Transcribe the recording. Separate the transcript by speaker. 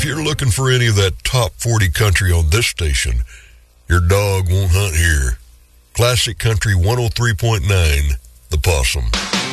Speaker 1: you're looking for any of that top 40 country on this station, your dog won't hunt here. Classic Country 103.9, The Possum.